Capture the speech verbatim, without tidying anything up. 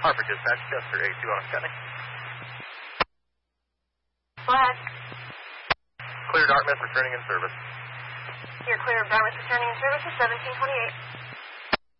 Hartford Dispatch, Chester eight two on Scotty. Go ahead. Clear Dartmouth, returning in service. You're clear of Dartmouth returning in service at seventeen twenty-eight.